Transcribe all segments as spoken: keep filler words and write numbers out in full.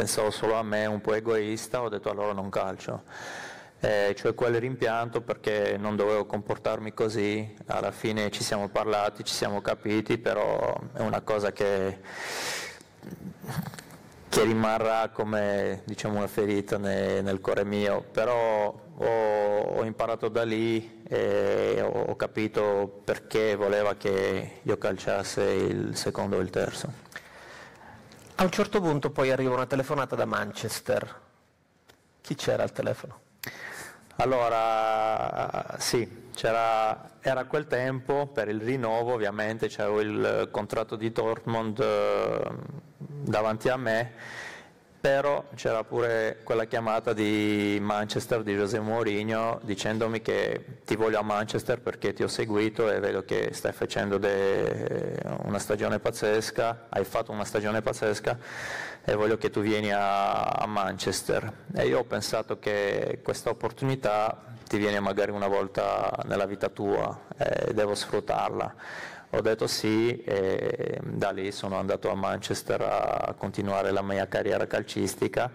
pensavo solo a me, un po' egoista, ho detto allora non calcio. Eh, cioè quel rimpianto perché non dovevo comportarmi così, alla fine ci siamo parlati, ci siamo capiti, però è una cosa che, che rimarrà come diciamo una ferita ne, nel cuore mio, però ho, ho imparato da lì e ho, ho capito perché voleva che io calciasse il secondo o il terzo. A un certo punto poi arriva una telefonata da Manchester. Chi c'era al telefono? Allora, sì, c'era, era quel tempo per il rinnovo, ovviamente c'avevo il contratto di Dortmund eh, davanti a me, però c'era pure quella chiamata di Manchester di José Mourinho dicendomi che ti voglio a Manchester perché ti ho seguito e vedo che stai facendo de, una stagione pazzesca, hai fatto una stagione pazzesca e voglio che tu vieni a, a Manchester. E io ho pensato che questa opportunità ti viene magari una volta nella vita tua e devo sfruttarla. Ho detto sì e da lì sono andato a Manchester a continuare la mia carriera calcistica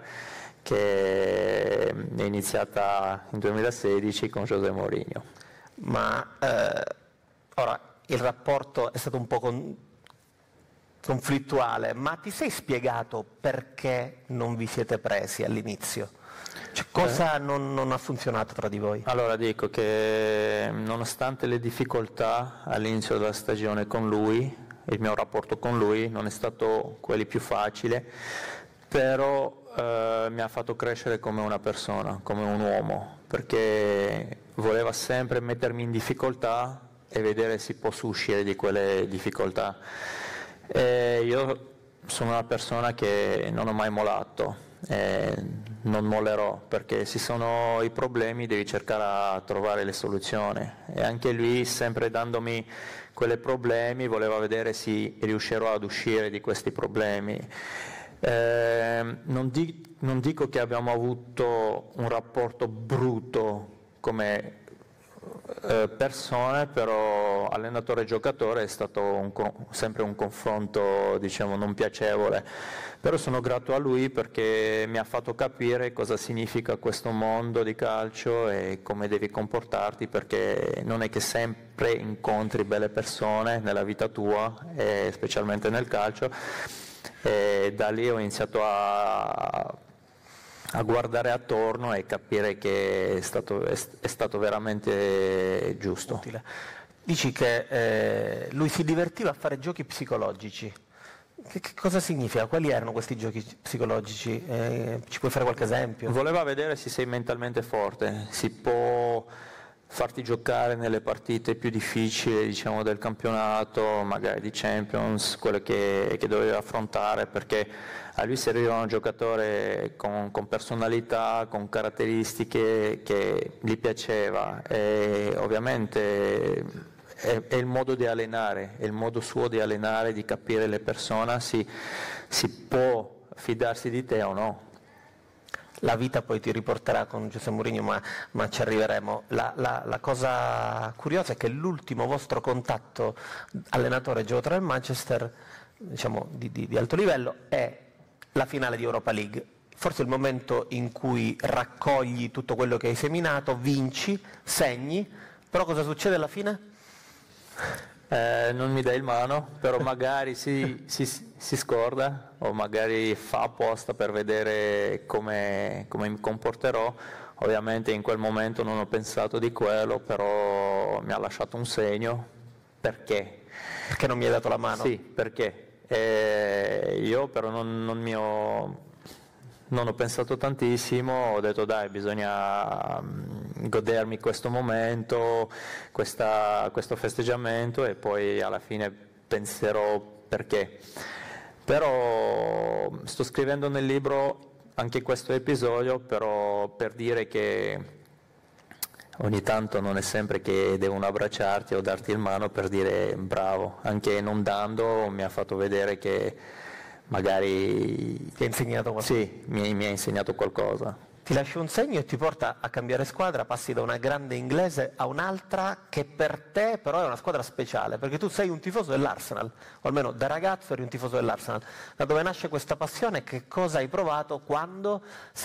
che è iniziata in duemilasedici con José Mourinho. Ma eh, ora il rapporto è stato un po' con, conflittuale, ma ti sei spiegato perché non vi siete presi all'inizio? Cioè, cosa eh. non, non ha funzionato tra di voi? Allora dico che nonostante le difficoltà all'inizio della stagione con lui, il mio rapporto con lui non è stato quello più facile, però eh, mi ha fatto crescere come una persona, come un uomo, perché voleva sempre mettermi in difficoltà e vedere se posso uscire di quelle difficoltà. E io sono una persona che non ho mai mollato. Eh, non mollerò perché se sono i problemi devi cercare a trovare le soluzioni e anche lui sempre dandomi quei problemi voleva vedere se riuscirò ad uscire di questi problemi. Eh, non, di, non dico che abbiamo avuto un rapporto brutto come eh, persone, però allenatore e giocatore è stato un, sempre un confronto diciamo non piacevole, però sono grato a lui perché mi ha fatto capire cosa significa questo mondo di calcio e come devi comportarti, perché non è che sempre incontri belle persone nella vita tua e specialmente nel calcio, e da lì ho iniziato a a guardare attorno e capire che è stato, è, è stato veramente giusto. Utile. Dici che eh, lui si divertiva a fare giochi psicologici. Che, che cosa significa? Quali erano questi giochi psicologici? Eh, ci puoi fare qualche esempio? Voleva vedere se sei mentalmente forte, si può farti giocare nelle partite più difficili diciamo, del campionato, magari di Champions, quelle che, che dovevi affrontare, perché a lui serviva un giocatore con, con personalità, con caratteristiche che gli piaceva e ovviamente è, è il modo di allenare, è il modo suo di allenare, di capire le persone, si, si può fidarsi di te o no. La vita poi ti riporterà con José Mourinho, ma, ma ci arriveremo. La, la, la cosa curiosa è che l'ultimo vostro contatto allenatore giocatore del Manchester, diciamo di, di, di alto livello, è la finale di Europa League. Forse è il momento in cui raccogli tutto quello che hai seminato, vinci, segni, però cosa succede alla fine? Eh, non mi dai il mano, però magari si, si, si scorda o magari fa apposta per vedere come, come mi comporterò. Ovviamente in quel momento non ho pensato di quello, però mi ha lasciato un segno. Perché? Perché non mi hai dato la mano? Sì, perché eh, io però non, non mi ho... Non ho pensato tantissimo, ho detto dai bisogna godermi questo momento, questa, questo festeggiamento e poi alla fine penserò perché. Però sto scrivendo nel libro anche questo episodio però per dire che ogni tanto non è sempre che devono abbracciarti o darti il mano per dire bravo, anche non dando mi ha fatto vedere che magari ti ha insegnato qualcosa? Sì, mi, mi ha insegnato qualcosa. ti lascia un segno e ti porta a cambiare squadra, passi da una grande inglese a un'altra che per te però è una squadra speciale, perché tu sei un tifoso dell'Arsenal, o almeno da ragazzo eri un tifoso dell'Arsenal. Da dove nasce questa passione? Che cosa hai provato quando sei